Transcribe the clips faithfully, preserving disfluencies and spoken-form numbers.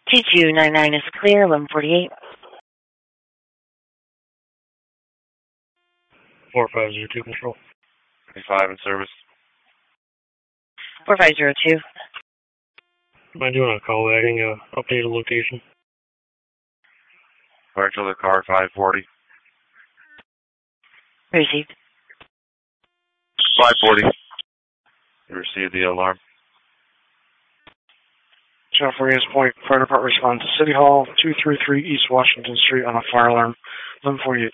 two two nine nine is clear, eleven forty-eight. four five zero two control. five in service. four five zero two. Am I doing a call bagging, uh, updated location? Virtual to car five forty. Received. five forty. You received the alarm. Channel four East Point Fire Department responds to City Hall, two thirty-three East Washington Street on a fire alarm, eleven forty-eight.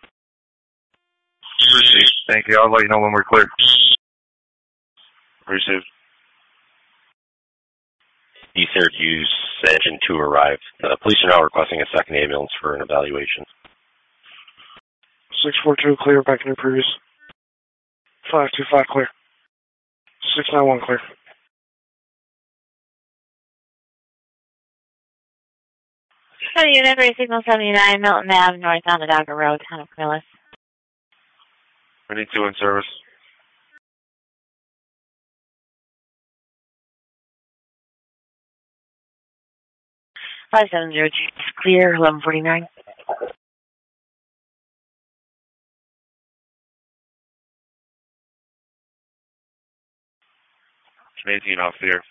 Received. Thank you. I'll let you know when we're clear. Received. The Syracuse Engine two arrived. Uh, police are now requesting a second ambulance for an evaluation. six four two clear, back in your previous. five two five clear. six nine one clear. County Unit, Ray Signal seventy-nine, Milton Avenue, North Onondaga Road, Town of Camillus. We need two in service. five seven zero two is clear, eleven forty-nine. eighteen off the air.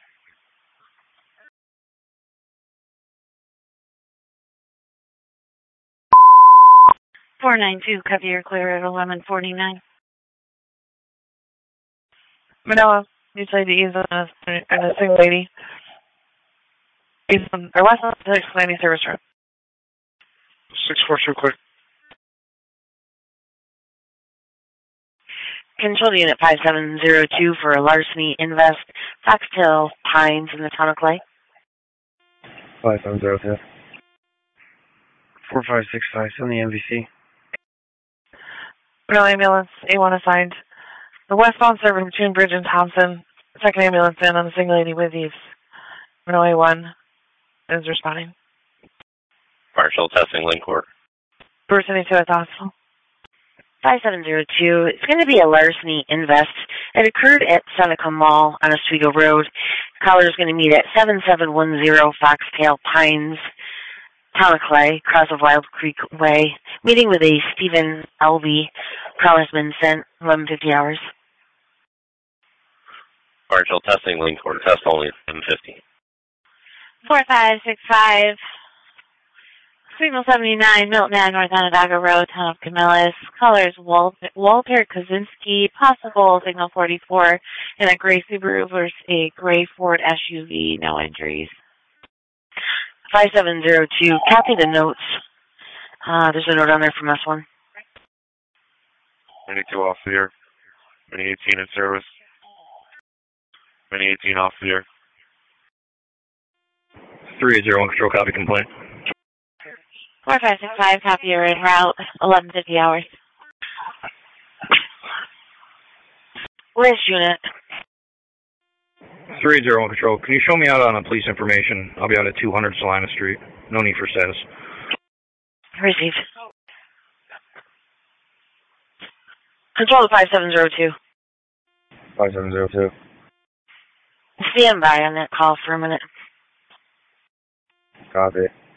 four nine two, copy your clear at eleven forty-nine. Manila, you say the ease and a single lady. East on, or west on six ninety service road. six four two clear. Control Unit five seven zero two for a larceny invest, Foxtail Pines in the town of Clay. five seven zero two. four five six five, send the M V C. Manila ambulance, A one assigned. The westbound service between Bridge and Thompson. Second ambulance in on the single lady with ease. Manila A one is responding. Partial testing link work. Bruce seventy-two is hospital. five seven zero two. It's going to be a larceny invest. It occurred at Seneca Mall on Oswego Road. Caller is going to meet at seven seven one zero Foxtail Pines, Town of Clay, cross of Wild Creek Way. Meeting with a Stephen Elvey. Call has been sent eleven fifty hours. Partial testing link work. Test only at seven fifty. four five six five. Signal seventy-nine, Milton Ave, North Onondaga Road, Town of Camillus. Callers Walter, Walter Kaczynski, possible signal forty-four, and a gray Subaru versus a gray Ford S U V, no injuries. five seven zero two, copy the notes. Uh, there's a note on there from S one. twenty-two off the air. Mini eighteen in service. Mini eighteen off the air. three zero one control, copy complaint. four five six five, copy your en route, eleven fifty hours. Where's unit? three zero one control, can you show me out on the police information? I'll be out at two hundred Salina Street. No need for status. Received. Control to five seven zero two. five seven zero two. Stand by on that call for a minute. Copy.